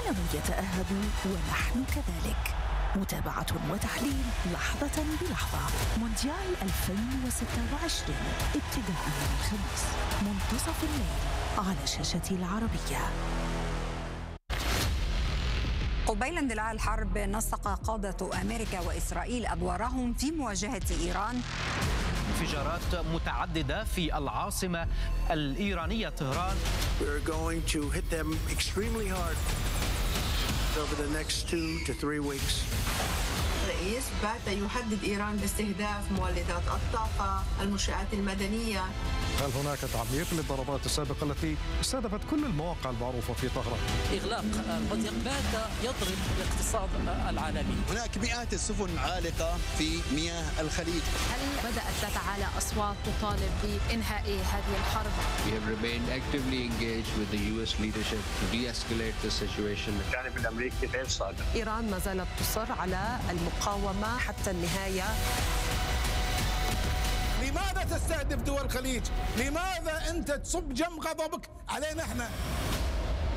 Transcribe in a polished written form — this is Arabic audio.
إنهم يتأهبوا ونحن كذلك. متابعة وتحليل لحظة بلحظة. مونديال 2026 ابتداء من الخميس منتصف الليل على شاشة العربية. قبيل اندلاع الحرب نسق قادة أمريكا وإسرائيل أدوارهم في مواجهة إيران. انفجارات متعددة في العاصمة الإيرانية طهران. We're going to hit them extremely hard over the next 2 to 3 weeks. الرئيس بات يهدد إيران باستهداف مولدات الطاقة، المنشآت المدنية. هل هناك تعميق للضربات السابقة التي استهدفت كل المواقع المعروفة في طهران؟ إغلاق المضيق بات يضرب الاقتصاد العالمي. هناك مئات السفن عالقة في مياه الخليج. هل بدأت تتعالى أصوات تطالب بإنهاء هذه الحرب؟ We have remained actively engaged with the US leadership to de-escalate the situation. الجانب الأمريكي غير صادق. إيران ما زالت تصر على المقاومة حتى النهاية. لماذا تستهدف دول الخليج؟ لماذا أنت تصب جم غضبك علينا احنا؟